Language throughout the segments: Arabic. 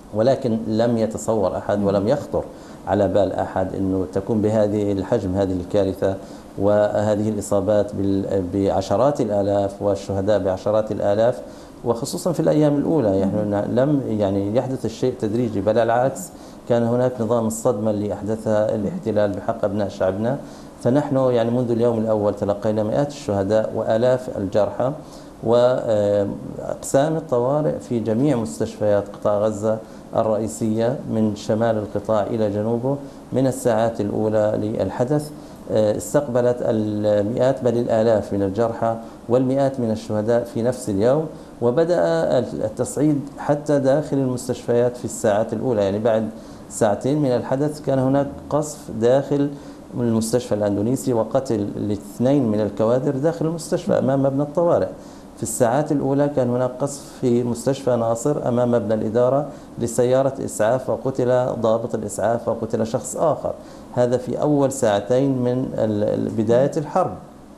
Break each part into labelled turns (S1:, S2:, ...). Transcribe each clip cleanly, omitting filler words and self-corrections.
S1: ولكن لم يتصور أحد ولم يخطر على بال أحد أنه تكون بهذه الحجم هذه الكارثة وهذه الإصابات بعشرات الآلاف والشهداء بعشرات الآلاف، وخصوصا في الأيام الأولى. يعني لم يحدث الشيء تدريجي، بل العكس، كان هناك نظام الصدمة اللي أحدثها الاحتلال بحق أبناء شعبنا. فنحن يعني منذ اليوم الأول تلقينا مئات الشهداء وآلاف الجرحى، وأقسام الطوارئ في جميع مستشفيات قطاع غزة الرئيسية من شمال القطاع إلى جنوبه من الساعات الأولى للحدث استقبلت المئات بل الآلاف من الجرحى والمئات من الشهداء في نفس اليوم. وبدأ التصعيد حتى داخل المستشفيات في الساعات الأولى، يعني بعد ساعتين من الحدث كان هناك قصف داخل المستشفى الأندونيسي وقتل الاثنين من الكوادر داخل المستشفى أمام مبنى الطوارئ. في الساعات الأولى كان هناك قصف في مستشفى ناصر أمام مبنى الإدارة لسيارة إسعاف وقتل ضابط الإسعاف وقتل شخص آخر. هذا في أول ساعتين من بداية الحرب.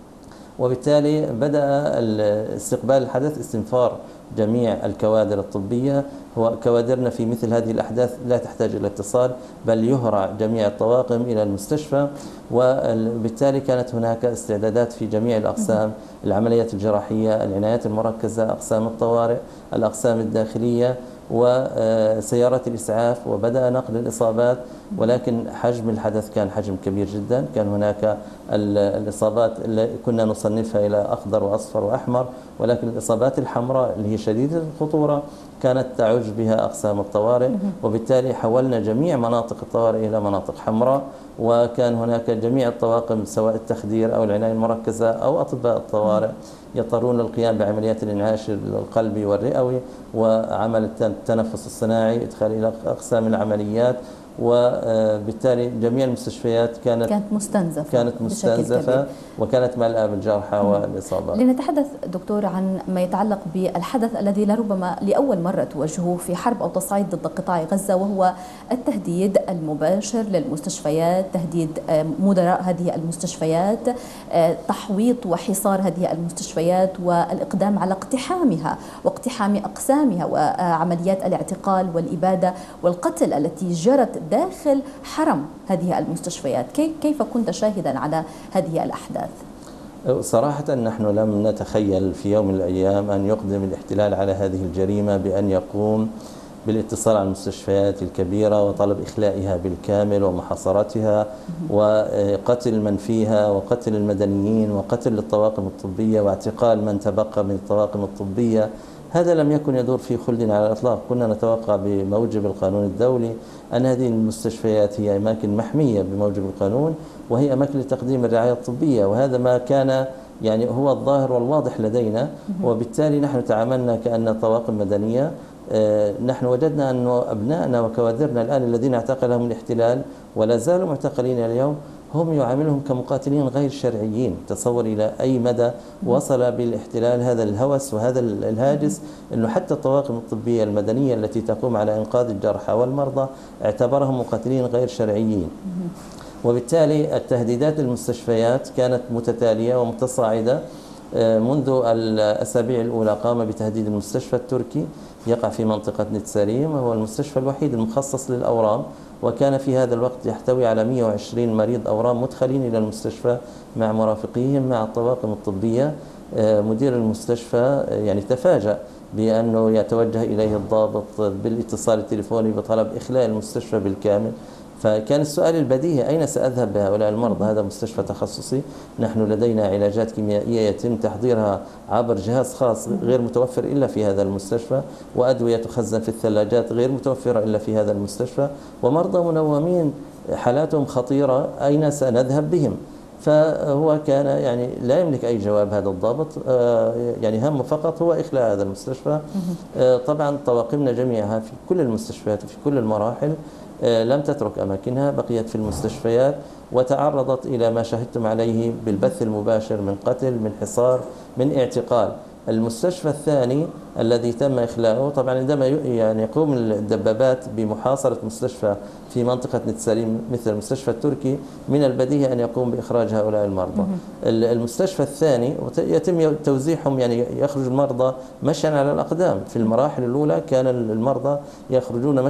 S1: وبالتالي بدأ استقبال الحدث استنفار جميع الكوادر الطبية. هو كوادرنا في مثل هذه الأحداث لا تحتاج إلى اتصال، بل يهرع جميع الطواقم إلى المستشفى، وبالتالي كانت هناك استعدادات في جميع الأقسام: العمليات الجراحية، العنايات المركزة، أقسام الطوارئ، الأقسام الداخلية، وسيارات الإسعاف، وبدأ نقل الإصابات. ولكن حجم الحدث كان حجم كبير جدا. كان هناك الإصابات اللي كنا نصنفها إلى أخضر وأصفر وأحمر، ولكن الإصابات الحمراء اللي هي شديدة الخطورة كانت تعج بها أقسام الطوارئ، وبالتالي حولنا جميع مناطق الطوارئ إلى مناطق حمراء. وكان هناك جميع الطواقم سواء التخدير أو العناية المركزة أو أطباء الطوارئ يضطرون للقيام بعمليات الإنعاش القلبي والرئوي وعمل التنفس الصناعي، إدخال إلى أقسام العمليات. وبالتالي جميع المستشفيات كانت مستنزفة وكانت ملأى بالجرحى والإصابات.
S2: لنتحدث دكتور عن ما يتعلق بالحدث الذي لربما لأول مرة توجهوه في حرب أو تصعيد ضد قطاع غزة، وهو التهديد المباشر للمستشفيات، تهديد مدراء هذه المستشفيات، تحويط وحصار هذه المستشفيات والإقدام على اقتحامها واقتحام أقسامها وعمليات الاعتقال والإبادة والقتل التي جرت داخل حرم هذه المستشفيات. كيف كنت شاهدا على هذه الأحداث؟
S1: صراحة نحن لم نتخيل في يوم من الأيام أن يقدم الاحتلال على هذه الجريمة بأن يقوم بالاتصال على المستشفيات الكبيرة وطلب إخلائها بالكامل ومحاصرتها وقتل من فيها وقتل المدنيين وقتل الطواقم الطبية واعتقال من تبقى من الطواقم الطبية. هذا لم يكن يدور في خلد على الإطلاق. كنا نتوقع بموجب القانون الدولي أن هذه المستشفيات هي أماكن محمية بموجب القانون، وهي أماكن لتقديم الرعاية الطبية، وهذا ما كان هو الظاهر والواضح لدينا. وبالتالي نحن تعاملنا كأن طواقم مدنية. نحن وجدنا أن أبنائنا وكوادرنا الآن الذين اعتقلهم الاحتلال ولا زالوا معتقلين اليوم هم يعاملهم كمقاتلين غير شرعيين. تصور إلى أي مدى وصل بالاحتلال هذا الهوس وهذا الهاجس، أنه حتى الطواقم الطبية المدنية التي تقوم على إنقاذ الجرحى والمرضى اعتبرهم مقاتلين غير شرعيين. وبالتالي التهديدات للمستشفيات كانت متتالية ومتصاعدة. منذ الأسابيع الأولى قام بتهديد المستشفى التركي يقع في منطقة نتساريم، وهو المستشفى الوحيد المخصص للأورام، وكان في هذا الوقت يحتوي على 120 مريض أورام مدخلين إلى المستشفى مع مرافقيهم مع الطواقم الطبية. مدير المستشفى تفاجأ بأنه يتوجه إليه الضابط بالاتصال التليفوني بطلب إخلاء المستشفى بالكامل. فكان السؤال البديهي: أين سأذهب بهؤلاء المرضى؟ هذا مستشفى تخصصي، نحن لدينا علاجات كيميائية يتم تحضيرها عبر جهاز خاص غير متوفر إلا في هذا المستشفى، وأدوية تخزن في الثلاجات غير متوفرة إلا في هذا المستشفى، ومرضى منومين حالاتهم خطيرة، أين سنذهب بهم؟ فهو كان لا يملك أي جواب هذا الضابط، همه فقط هو إخلاء هذا المستشفى. طبعا طواقمنا جميعها في كل المستشفيات وفي كل المراحل لم تترك أماكنها، بقيت في المستشفيات وتعرضت إلى ما شاهدتم عليه بالبث المباشر من قتل، من حصار، من اعتقال. المستشفى الثاني الذي تم إخلاؤه، طبعا عندما يقوم الدبابات بمحاصرة مستشفى في منطقة نتساريم مثل المستشفى التركي، من البديهي أن يقوم بإخراج هؤلاء المرضى. المستشفى الثاني يتم توزيعهم، يخرج المرضى مشيا على الأقدام. في المراحل الأولى كان المرضى يخرجون